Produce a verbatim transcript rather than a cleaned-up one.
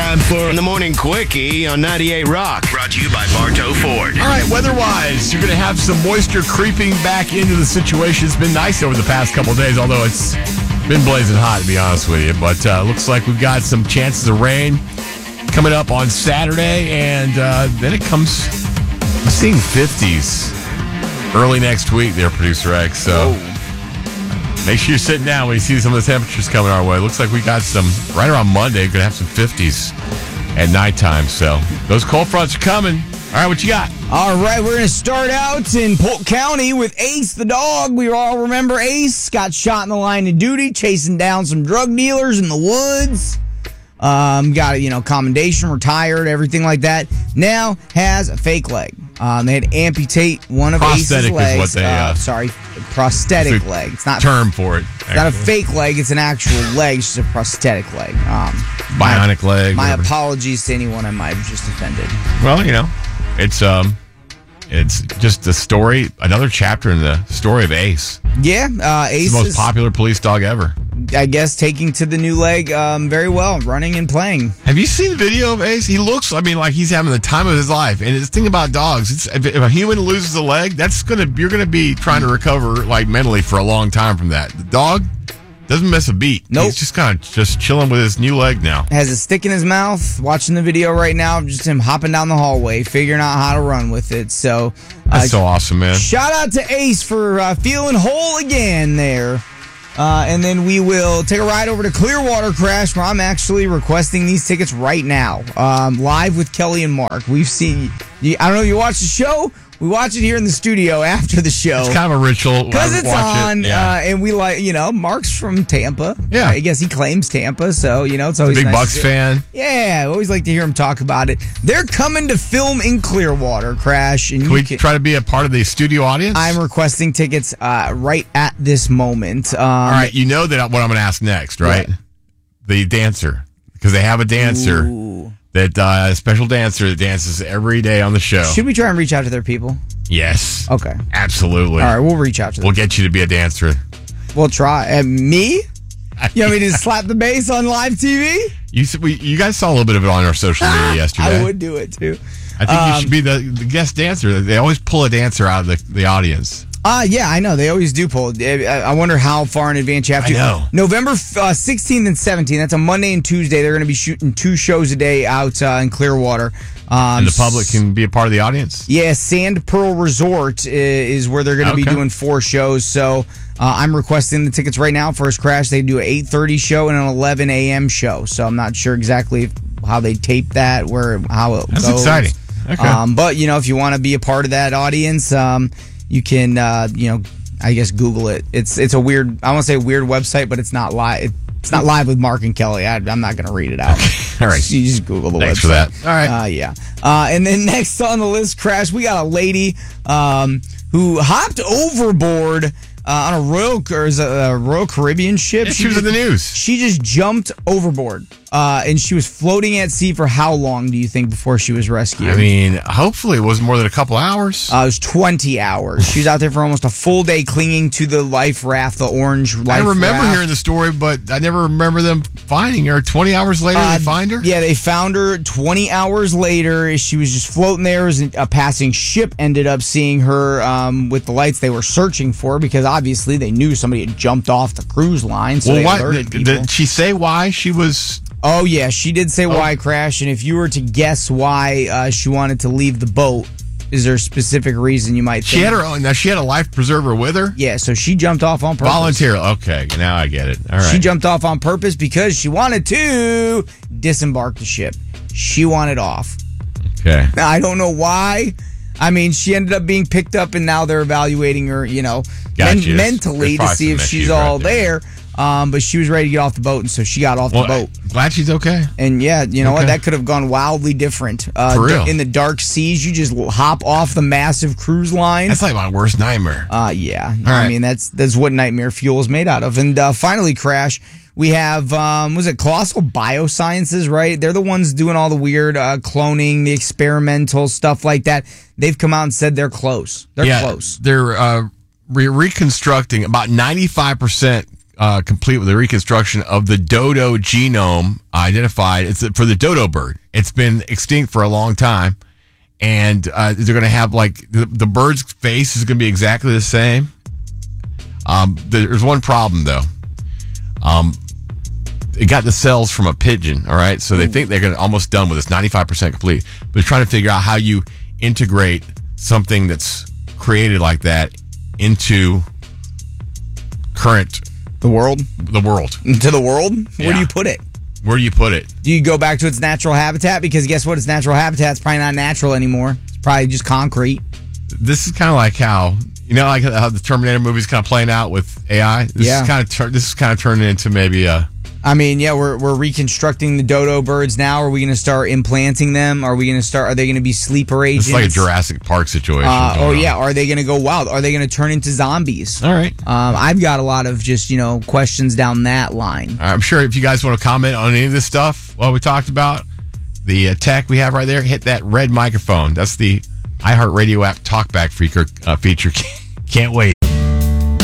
time for the Morning Quickie on ninety-eight Rock. Brought to you by Bartow Ford. All right, weather-wise, you're going to have some moisture creeping back into the situation. It's been nice over the past couple of days, although it's been blazing hot, to be honest with you. But uh, looks like we've got some chances of rain coming up on Saturday, and uh, then it comes, I'm seeing fifties early next week there, Producer X. So make sure you're sitting down when you see some of the temperatures coming our way. Looks like we got some, right around Monday, going to have some fifties at nighttime. So those cold fronts are coming. All right, what you got? All right, we're going to start out in Polk County with Ace the dog. We all remember Ace got shot in the line of duty, chasing down some drug dealers in the woods. Um, got, you know, commendation, retired, everything like that. Now has a fake leg. Um, they had to amputate one of Prosthetic Ace's legs. is what they, uh, uh, sorry, prosthetic the leg. It's not term for it. It's not a fake leg. It's an actual leg. It's just a prosthetic leg. Um, Bionic my, leg. My whatever. apologies to anyone I might have just offended. Well, you know, it's um, it's just a story, another chapter in the story of Ace. Yeah, uh, Ace It's the most is, popular police dog ever. I guess, taking to the new leg um, very well, running and playing. Have you seen the video of Ace? He looks, I mean, like he's having the time of his life. And the thing about dogs, it's, if, if a human loses a leg, that's gonna you're gonna be trying to recover like mentally for a long time from that. The dog doesn't miss a beat. Nope. He's just kind of just chilling with his new leg now. Has a stick in his mouth. Watching the video right now, just him hopping down the hallway, figuring out how to run with it. So That's uh, so awesome, man. shout out to Ace for uh, feeling whole again there. Uh, and then we will take a ride over to Clearwater, Crash, where I'm actually requesting these tickets right now. Um, live with Kelly and Mark. We've seen, I don't know if you watch the show. We watch it here in the studio after the show. It's kind of a ritual. Because I it's watch on, it. Yeah. uh, and we like, you know, Mark's from Tampa. Yeah. I guess he claims Tampa, so, you know, it's always Big nice Bucks to- fan. Yeah, I always like to hear him talk about it. They're coming to film in Clearwater, Crash. And Can you we can, try to be a part of the studio audience? I'm requesting tickets uh, right at this moment. Um, All right, you know that what I'm going to ask next, right? What? The dancer. Because they have a dancer, Ooh. that uh, a special dancer that dances every day on the show. Should we try and reach out to their people? Yes. Okay. Absolutely. All right, we'll reach out to them. We'll get you to be a dancer. We'll try. Uh, me? You want me to slap the bass on live T V? You s- we, you guys saw a little bit of it on our social media yesterday. I would do it too. I think Um, you should be the, the guest dancer. They always pull a dancer out of the, the audience. Ah, uh, yeah, I know. They always do pull. I I wonder how far in advance you have to. I know. November uh, sixteenth and seventeenth. That's a Monday and Tuesday. They're going to be shooting two shows a day out uh, in Clearwater. Um, And the public can be a part of the audience? Yeah, Sand Pearl Resort i- is where they're going to be Okay. doing four shows. So uh, I'm requesting the tickets right now. First Crash, they do an eight thirty show and an eleven a.m. show. So I'm not sure exactly how they tape that, where how it That's goes. exciting. Okay. Um, but, you know, if you want to be a part of that audience, um, you can, uh, you know, I guess Google it. It's it's a weird, I want to say weird website, but it's not live. It's not live with Mark and Kelly. I, I'm not going to read it out. All right. You just Google the Thanks website. for that. All right. Uh, yeah. Uh, and then next on the list, Crash, we got a lady um, who hopped overboard uh, on a Royal, or is it a Royal Caribbean ship. Yeah, she was in the news. She just jumped overboard, uh, and she was floating at sea for how long, do you think, before she was rescued? I mean, hopefully it wasn't more than a couple hours. Uh, it was twenty hours. She was out there for almost a full day clinging to the life raft, the orange life I remember raft. hearing the story, but I never remember them finding her. twenty hours later, Uh, they find her? Yeah, they found her twenty hours later. She was just floating there. As a passing ship ended up seeing her um, with the lights they were searching for, because obviously they knew somebody had jumped off the cruise line. So Well, they why, alerted did, people. did she say why she was... Oh, yeah, she did say why, Crash. And if you were to guess why uh, she wanted to leave the boat, is there a specific reason you might think? She had her own... Now, she had a life preserver with her? Yeah, so she jumped off on purpose. Voluntarily. Okay, now I get it. All right. She jumped off on purpose because she wanted to disembark the ship. She wanted off. Okay. Now, I don't know why. I mean, she ended up being picked up, and now they're evaluating her, you know, men- Gotcha. mentally There's to see probably if some she's issues all right there. there. Um, but she was ready to get off the boat, and so she got off Well, the boat. glad she's okay. And yeah, you know what? Okay. That could have gone wildly different. Uh, For real. In the dark seas, you just hop off the massive cruise line. That's like my worst nightmare. Uh, yeah. All I right. mean, that's that's what Nightmare Fuel is made out of. And uh, finally, Crash, we have, um, was it Colossal Biosciences, right? They're the ones doing all the weird uh, cloning, the experimental stuff like that. They've come out and said they're close. They're yeah, close. They're uh, re- reconstructing about ninety-five percent uh, complete with the reconstruction of the dodo genome identified. It's for the dodo bird. It's been extinct for a long time. And uh, they're going to have, like, the, the bird's face is going to be exactly the same. Um, there's one problem, though. Um, it got the cells from a pigeon, all right? So they think they're going to almost done with this, ninety-five percent complete. But they're trying to figure out how you integrate something that's created like that into current... The world? The world. Into the world? Yeah. Where do you put it? Where do you put it? Do you go back to its natural habitat? Because guess what? Its natural habitat's probably not natural anymore. It's probably just concrete. This is kind of like how, you know, like how the Terminator movie's kind of playing out with A I. This Yeah. is kind of tur- this is kind of turning into maybe a. I mean, yeah, we're we're reconstructing the dodo birds now. Are we going to start implanting them? Are we going to start? Are they going to be sleeper agents? It's like a Jurassic Park situation. Uh, going or on. yeah, are they going to go wild? Are they going to turn into zombies? All right. Um, I've got a lot of just you know questions down that line. I'm sure if you guys want to comment on any of this stuff, what we talked about, the uh, tech we have right there, hit that red microphone. That's the iHeartRadio app talkback feature. Uh, feature. Can't wait.